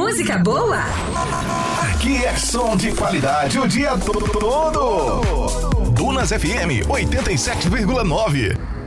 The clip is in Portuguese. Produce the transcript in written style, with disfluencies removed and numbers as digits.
música boa? Aqui é som de qualidade o dia todo. Dunas FM 87,9.